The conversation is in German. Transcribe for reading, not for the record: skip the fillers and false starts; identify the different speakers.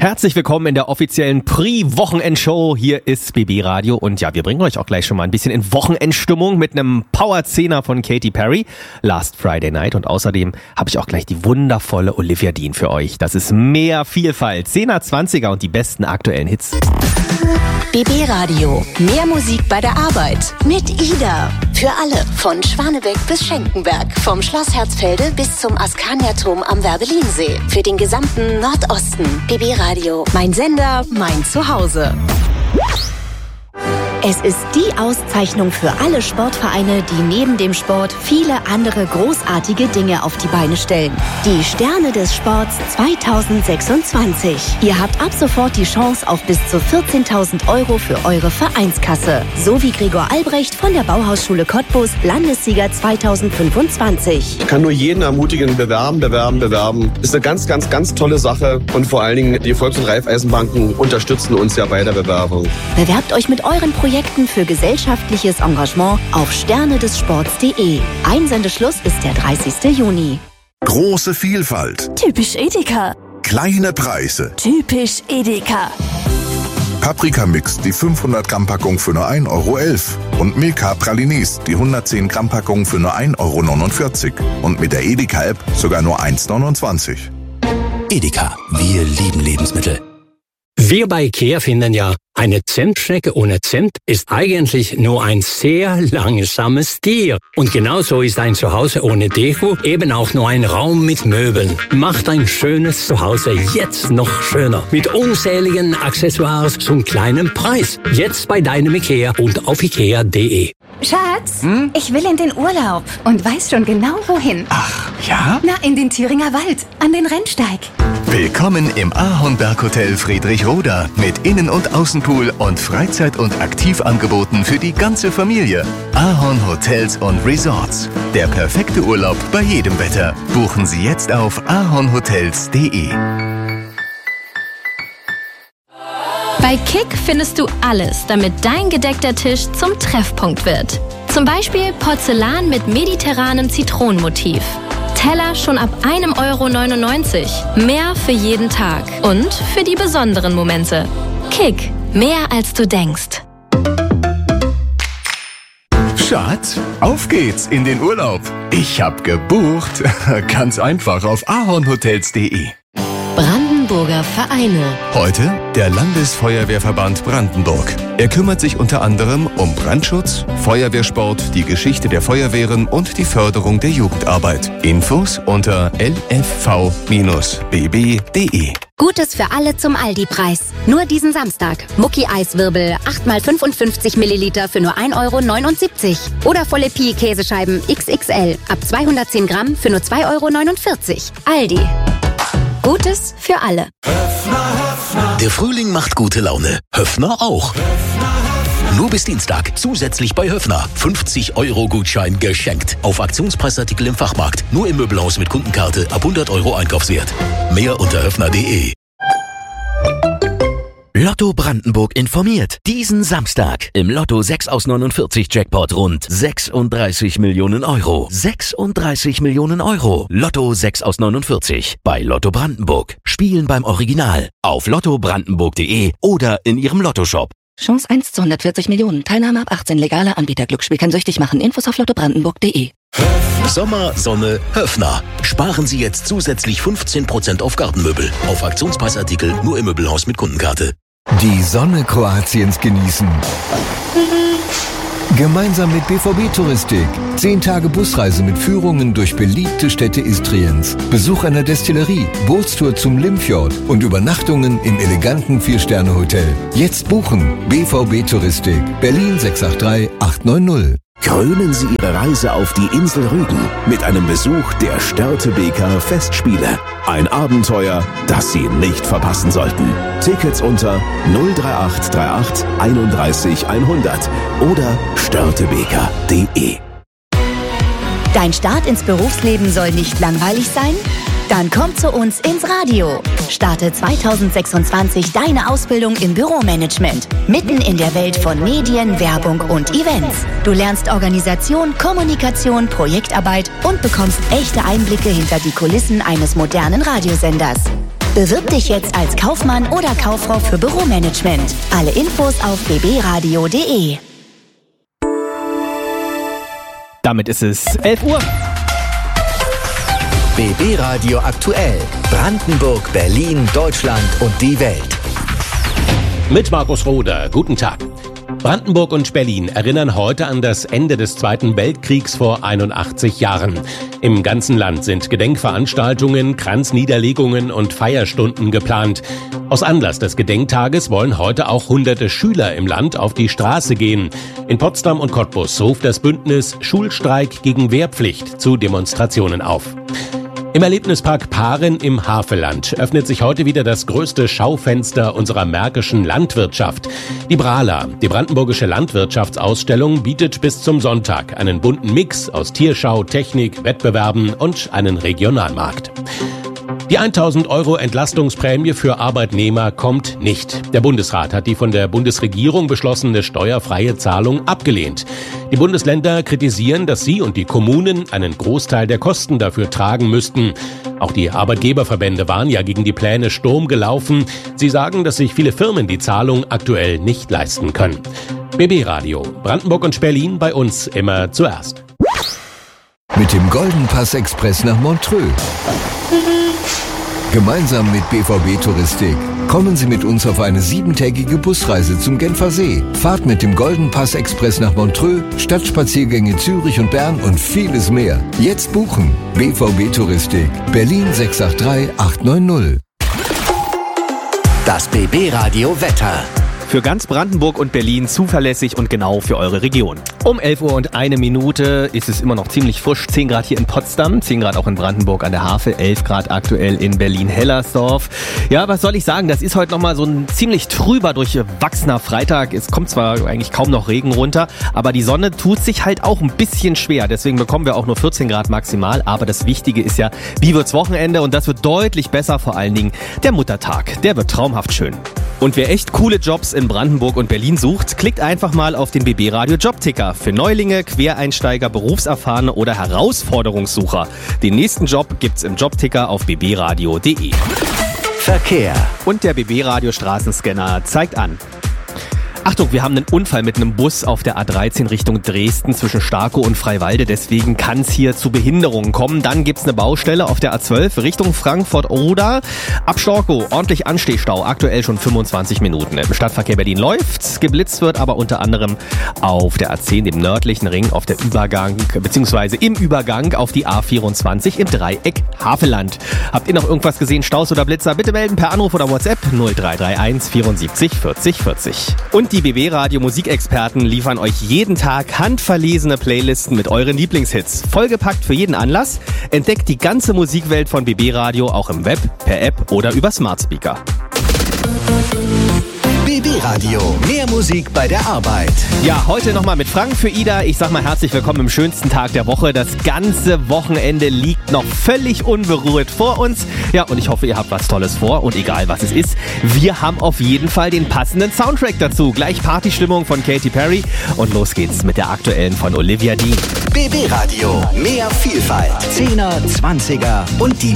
Speaker 1: Herzlich willkommen in der offiziellen Pre-Wochenendshow. Hier ist BB Radio und ja, wir bringen euch auch gleich schon mal ein bisschen in Wochenendstimmung mit einem Power-Zehner von Katy Perry, Last Friday Night, und außerdem habe ich auch gleich die wundervolle Olivia Dean für euch. Das ist mehr Vielfalt, 10er, 20er und die besten aktuellen Hits.
Speaker 2: BB Radio, mehr Musik bei der Arbeit mit Ida. Für alle, von Schwanebeck bis Schenkenberg, vom Schloss Herzfelde bis zum Askaniaturm am Werbelinsee. Für den gesamten Nordosten. BB Radio, mein Sender, mein Zuhause. Es ist die Auszeichnung für alle Sportvereine, die neben dem Sport viele andere großartige Dinge auf die Beine stellen. Die Sterne des Sports 2026. Ihr habt ab sofort die Chance auf bis zu 14.000 € für eure Vereinskasse. So wie Gregor Albrecht von der Bauhausschule Cottbus, Landessieger 2025.
Speaker 3: Ich kann nur jeden ermutigen, bewerben. Ist eine ganz, ganz, ganz tolle Sache. Und vor allen Dingen, die Volks- und Raiffeisenbanken unterstützen uns ja bei der Bewerbung.
Speaker 2: Bewerbt euch mit euren Projekten für gesellschaftliches Engagement auf sternedessports.de. Einsendeschluss ist der 30. Juni.
Speaker 4: Große Vielfalt.
Speaker 5: Typisch Edeka.
Speaker 4: Kleine Preise.
Speaker 5: Typisch Edeka.
Speaker 4: Paprika-Mix, die 500-Gramm-Packung für nur 1,11 € und Milka Pralines, die 110-Gramm-Packung für nur 1,49 € und mit der Edeka-App sogar nur 1,29 €.
Speaker 6: Edeka, wir lieben Lebensmittel.
Speaker 7: Wir bei IKEA finden ja, eine Zentschnecke ohne Zent ist eigentlich nur ein sehr langsames Tier. Und genauso ist ein Zuhause ohne Deko eben auch nur ein Raum mit Möbeln. Macht ein schönes Zuhause jetzt noch schöner. Mit unzähligen Accessoires zum kleinen Preis. Jetzt bei deinem IKEA und auf ikea.de.
Speaker 8: Schatz, ich will in den Urlaub und weiß schon genau wohin.
Speaker 9: Ach, ja?
Speaker 8: Na, in den Thüringer Wald, an den Rennsteig.
Speaker 9: Willkommen im Ahornberg-Hotel Friedrichroda mit Innen- und Außenpool und Freizeit- und Aktivangeboten für die ganze Familie. Ahorn Hotels und Resorts. Der perfekte Urlaub bei jedem Wetter. Buchen Sie jetzt auf ahornhotels.de.
Speaker 10: Bei Kick findest du alles, damit dein gedeckter Tisch zum Treffpunkt wird. Zum Beispiel Porzellan mit mediterranem Zitronenmotiv. Teller schon ab 1,99 €. Mehr für jeden Tag und für die besonderen Momente. Kick, mehr als du denkst.
Speaker 9: Schatz, auf geht's in den Urlaub. Ich hab gebucht. Ganz einfach auf ahornhotels.de.
Speaker 2: Brandenburger Vereine.
Speaker 9: Heute der Landesfeuerwehrverband Brandenburg. Er kümmert sich unter anderem um Brandschutz, Feuerwehrsport, die Geschichte der Feuerwehren und die Förderung der Jugendarbeit. Infos unter lfv-bb.de.
Speaker 11: Gutes für alle zum Aldi-Preis. Nur diesen Samstag. Mucki-Eiswirbel 8x55 Milliliter für nur 1,79 €. Oder volle Pie-Käsescheiben XXL ab 210 Gramm für nur 2,49 €. Aldi. Gutes für alle.
Speaker 6: Der Frühling macht gute Laune. Höffner auch. Nur bis Dienstag. Zusätzlich bei Höffner. 50-€ geschenkt. Auf Aktionspreisartikel im Fachmarkt. Nur im Möbelhaus mit Kundenkarte ab 100 € Einkaufswert. Mehr unter höffner.de.
Speaker 12: Lotto Brandenburg informiert. Diesen Samstag im Lotto 6 aus 49 Jackpot rund 36 Millionen €. 36 Millionen €. Lotto 6 aus 49 bei Lotto Brandenburg. Spielen beim Original auf lottobrandenburg.de oder in Ihrem Lottoshop.
Speaker 13: Chance 1 zu 140 Millionen. Teilnahme ab 18. Legaler Anbieter. Glücksspiel kann süchtig machen. Infos auf lottobrandenburg.de.
Speaker 6: Sommer, Sonne, Höffner. Sparen Sie jetzt zusätzlich 15% auf Gartenmöbel. Auf Aktionspreisartikel nur im Möbelhaus mit Kundenkarte.
Speaker 14: Die Sonne Kroatiens genießen. Gemeinsam mit BVB Touristik. 10 Tage Busreise mit Führungen durch beliebte Städte Istriens. Besuch einer Destillerie, Bootstour zum Limfjord und Übernachtungen im eleganten 4-Sterne-Hotel. Jetzt buchen. BVB Touristik. Berlin 683 890.
Speaker 15: Krönen Sie Ihre Reise auf die Insel Rügen mit einem Besuch der Störtebeker Festspiele. Ein Abenteuer, das Sie nicht verpassen sollten. Tickets unter 03838 31 100 oder störtebeker.de.
Speaker 2: Dein Start ins Berufsleben soll nicht langweilig sein? Dann komm zu uns ins Radio. Starte 2026 deine Ausbildung im Büromanagement. Mitten in der Welt von Medien, Werbung und Events. Du lernst Organisation, Kommunikation, Projektarbeit und bekommst echte Einblicke hinter die Kulissen eines modernen Radiosenders. Bewirb dich jetzt als Kaufmann oder Kauffrau für Büromanagement. Alle Infos auf bbradio.de.
Speaker 1: Damit ist es 11 Uhr.
Speaker 16: BB Radio aktuell. Brandenburg, Berlin, Deutschland und die Welt.
Speaker 17: Mit Markus Roder. Guten Tag. Brandenburg und Berlin erinnern heute an das Ende des Zweiten Weltkriegs vor 81 Jahren. Im ganzen Land sind Gedenkveranstaltungen, Kranzniederlegungen und Feierstunden geplant. Aus Anlass des Gedenktages wollen heute auch hunderte Schüler im Land auf die Straße gehen. In Potsdam und Cottbus ruft das Bündnis Schulstreik gegen Wehrpflicht zu Demonstrationen auf. Im Erlebnispark Paaren im Havelland öffnet sich heute wieder das größte Schaufenster unserer märkischen Landwirtschaft. Die Brala, die brandenburgische Landwirtschaftsausstellung, bietet bis zum Sonntag einen bunten Mix aus Tierschau, Technik, Wettbewerben und einen Regionalmarkt. Die 1.000 € Entlastungsprämie für Arbeitnehmer kommt nicht. Der Bundesrat hat die von der Bundesregierung beschlossene steuerfreie Zahlung abgelehnt. Die Bundesländer kritisieren, dass sie und die Kommunen einen Großteil der Kosten dafür tragen müssten. Auch die Arbeitgeberverbände waren ja gegen die Pläne Sturm gelaufen. Sie sagen, dass sich viele Firmen die Zahlung aktuell nicht leisten können. BB Radio, Brandenburg und Berlin, bei uns immer zuerst.
Speaker 14: Mit dem Golden Pass Express nach Montreux. Gemeinsam mit BVB Touristik kommen Sie mit uns auf eine 7-tägige Busreise zum Genfer See. Fahrt mit dem Golden Pass Express nach Montreux, Stadtspaziergänge Zürich und Bern und vieles mehr. Jetzt buchen. BVB Touristik, Berlin 683 890.
Speaker 16: Das BB Radio Wetter.
Speaker 1: Für ganz Brandenburg und Berlin zuverlässig und genau für eure Region. Um 11 Uhr und 1 Minute ist es immer noch ziemlich frisch. 10 Grad hier in Potsdam, 10 Grad auch in Brandenburg an der Havel, 11 Grad aktuell in Berlin-Hellersdorf. Ja, was soll ich sagen? Das ist heute nochmal so ein ziemlich trüber durchwachsener Freitag. Es kommt zwar eigentlich kaum noch Regen runter, aber die Sonne tut sich halt auch ein bisschen schwer. Deswegen bekommen wir auch nur 14 Grad maximal. Aber das Wichtige ist ja, wie wird's Wochenende? Und das wird deutlich besser, vor allen Dingen der Muttertag. Der wird traumhaft schön. Und wer echt coole Jobs in Brandenburg und Berlin sucht, klickt einfach mal auf den BB Radio Jobticker für Neulinge, Quereinsteiger, Berufserfahrene oder Herausforderungssucher. Den nächsten Job gibt's im Jobticker auf bbradio.de.
Speaker 16: Verkehr.
Speaker 1: Und der BB Radio Straßenscanner zeigt an. Achtung, wir haben einen Unfall mit einem Bus auf der A13 Richtung Dresden zwischen Starkow und Freiwalde. Deswegen kann es hier zu Behinderungen kommen. Dann gibt's eine Baustelle auf der A12 Richtung Frankfurt-Oder. Ab Starkow ordentlich Anstehstau. Aktuell schon 25 Minuten. Im Stadtverkehr Berlin läuft's. Geblitzt wird aber unter anderem auf der A10, dem nördlichen Ring, auf der Übergang, beziehungsweise im Übergang auf die A24 im Dreieck Havelland. Habt ihr noch irgendwas gesehen? Staus oder Blitzer? Bitte melden per Anruf oder WhatsApp 0331 74 40 40. Und die BB-Radio Musikexperten liefern euch jeden Tag handverlesene Playlisten mit euren Lieblingshits. Vollgepackt für jeden Anlass. Entdeckt die ganze Musikwelt von BB-Radio auch im Web, per App oder über Smart Speaker.
Speaker 16: BB Radio, mehr Musik bei der Arbeit.
Speaker 1: Ja, heute nochmal mit Frank für Ida. Ich sag mal herzlich willkommen im schönsten Tag der Woche. Das ganze Wochenende liegt noch völlig unberührt vor uns. Ja, und ich hoffe, ihr habt was Tolles vor. Und egal, was es ist, wir haben auf jeden Fall den passenden Soundtrack dazu. Gleich Partystimmung von Katy Perry. Und los geht's mit der aktuellen von Olivia Dean.
Speaker 16: BB Radio, mehr Vielfalt. 10er, 20er und die